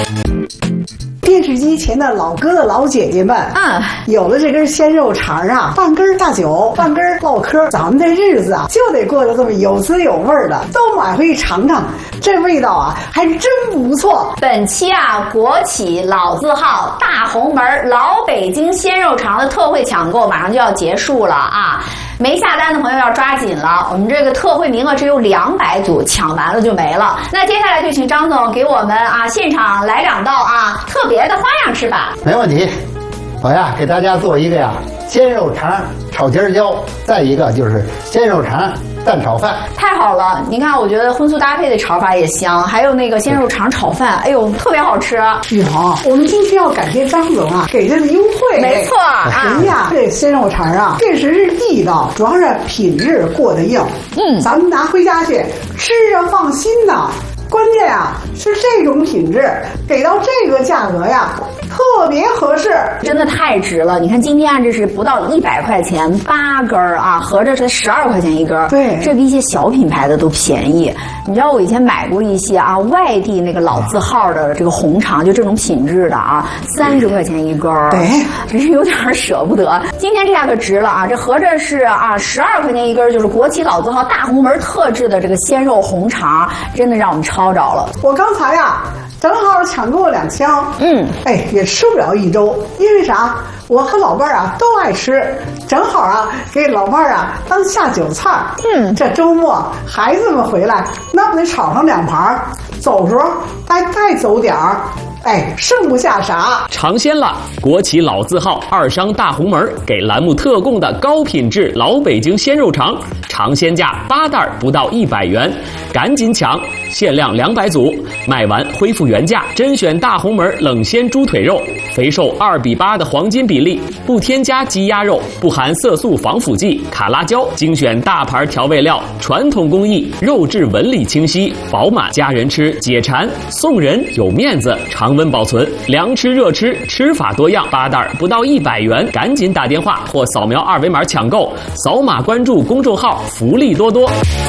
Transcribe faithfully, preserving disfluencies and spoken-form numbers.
电视机前的老哥哥老姐姐们， 嗯， 有了这根鲜肉肠啊，半根大酒，半根唠嗑，咱们这日子啊就得过得这么有滋有味的，都买回去尝尝，这味道啊还真不错。 本期啊，国企老字号大红门老北京鲜肉肠的特惠抢购马上就要结束了啊！没下单的朋友要抓紧了，我们这个特惠名额只有两百组，抢完了就没了。那接下来就请张总给我们啊现场来两道啊特别的花样吃法。 没问题，我呀给大家做一个呀鲜肉肠炒尖椒，再一个就是鲜肉肠蛋炒饭。 太好了，你看，我觉得荤素搭配的炒法也香，还有那个鲜肉肠炒饭，哎呦，特别好吃。 雨桐，我们今天要感谢张总啊给这个优惠。 没错啊， 人呀，这鲜肉肠啊确实是地道，主要是品质过得硬。 嗯， 咱们拿回家去吃着放心呐。关键啊是这种品质给到这个价格呀，特别合适， 真的太值了。你看今天啊，这是不到一百块钱八根啊，合着是十二块钱一根。 对， 这比一些小品牌的都便宜。你知道我以前买过一些啊外地那个老字号的这个红肠，就这种品质的啊，三十块钱一根。 对， 真是有点舍不得。今天这下可值了啊，这合着是啊十二块钱一根，就是国企老字号大红门特制的这个鲜肉红肠，真的让我们超。抄着了。 我刚才呀，正好抢购了两箱， 嗯， 哎，也吃不了一周，因为啥？我和老伴儿啊都爱吃，正好啊给老伴儿啊当下酒菜。 嗯， 这周末孩子们回来，那不得炒上两盘，走时候再再走点儿。哎，剩不下啥。 尝鲜了！国企老字号二商大红门给栏目特供的高品质老北京鲜肉肠，尝鲜价八袋不到一百元，赶紧抢！限量两百组，卖完恢复原价。甄选大红门冷鲜猪腿肉，肥瘦二比八的黄金比例，不添加鸡鸭肉，不含色素防腐剂、卡拉胶，精选大牌调味料，传统工艺，肉质纹理清晰饱满，家人吃解馋，送人有面子，常温保存，凉吃热吃，吃法多样，八袋不到一百元，赶紧打电话或扫描二维码抢购，扫码关注公众号，福利多多。